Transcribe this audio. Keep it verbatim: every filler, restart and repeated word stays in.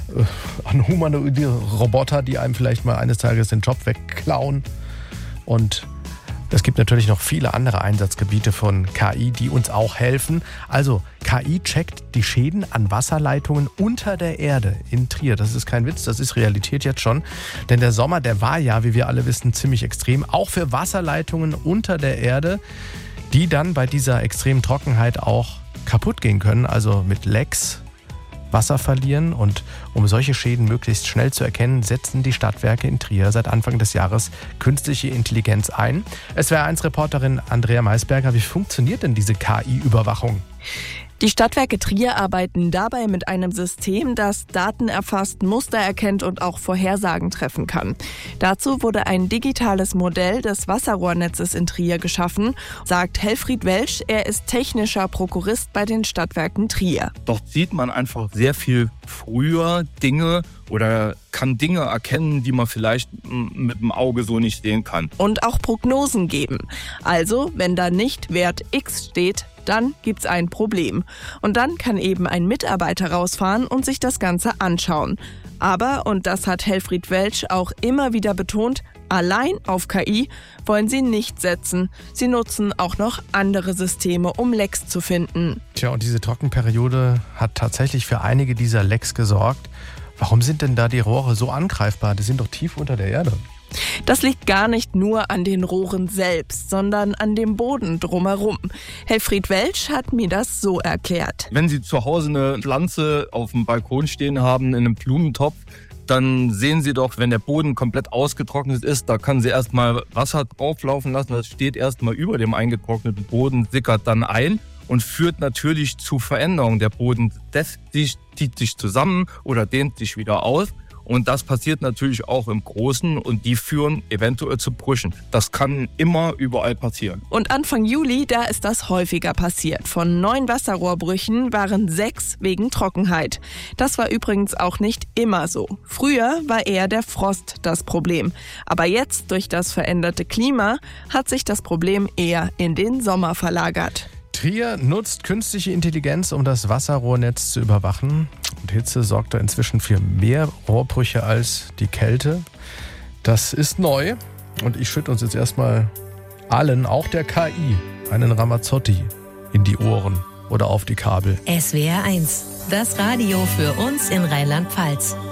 an humanoide Roboter, die einem vielleicht mal eines Tages den Job wegklauen. Und es gibt natürlich noch viele andere Einsatzgebiete von K I, die uns auch helfen. Also K I checkt die Schäden an Wasserleitungen unter der Erde in Trier. Das ist kein Witz, das ist Realität jetzt schon. Denn der Sommer, der war ja, wie wir alle wissen, ziemlich extrem. Auch für Wasserleitungen unter der Erde, die dann bei dieser extremen Trockenheit auch kaputt gehen können. Also mit Lecks Wasser verlieren. Und um solche Schäden möglichst schnell zu erkennen, setzen die Stadtwerke in Trier seit Anfang des Jahres künstliche Intelligenz ein. S W R eins Reporterin Andrea Maisberger, wie funktioniert denn diese K I-Überwachung? Die Stadtwerke Trier arbeiten dabei mit einem System, das Daten erfasst, Muster erkennt und auch Vorhersagen treffen kann. Dazu wurde ein digitales Modell des Wasserrohrnetzes in Trier geschaffen, sagt Helfried Welsch. Er ist technischer Prokurist bei den Stadtwerken Trier. Dort sieht man einfach sehr viel früher Dinge oder kann Dinge erkennen, die man vielleicht mit dem Auge so nicht sehen kann. Und auch Prognosen geben. Also, wenn da nicht Wert X steht, dann gibt's ein Problem. Und dann kann eben ein Mitarbeiter rausfahren und sich das Ganze anschauen. Aber, und das hat Helfried Welsch auch immer wieder betont, allein auf K I wollen sie nicht setzen. Sie nutzen auch noch andere Systeme, um Lecks zu finden. Tja, und diese Trockenperiode hat tatsächlich für einige dieser Lecks gesorgt. Warum sind denn da die Rohre so angreifbar? Die sind doch tief unter der Erde. Das liegt gar nicht nur an den Rohren selbst, sondern an dem Boden drumherum. Helfried Welsch hat mir das so erklärt. Wenn Sie zu Hause eine Pflanze auf dem Balkon stehen haben, in einem Blumentopf, dann sehen Sie doch, wenn der Boden komplett ausgetrocknet ist, da kann Sie erstmal Wasser drauflaufen lassen. Das steht erstmal über dem eingetrockneten Boden, sickert dann ein und führt natürlich zu Veränderungen. Der Boden zieht sich zusammen oder dehnt sich wieder aus. Und das passiert natürlich auch im Großen und die führen eventuell zu Brüchen. Das kann immer überall passieren. Und Anfang Juli, da ist das häufiger passiert. Von neun Wasserrohrbrüchen waren sechs wegen Trockenheit. Das war übrigens auch nicht immer so. Früher war eher der Frost das Problem. Aber jetzt, durch das veränderte Klima, hat sich das Problem eher in den Sommer verlagert. Trier nutzt künstliche Intelligenz, um das Wasserrohrnetz zu überwachen. Und Hitze sorgt da inzwischen für mehr Rohrbrüche als die Kälte. Das ist neu. Und ich schütte uns jetzt erstmal allen, auch der K I, einen Ramazzotti in die Ohren oder auf die Kabel. S W R eins, das Radio für uns in Rheinland-Pfalz.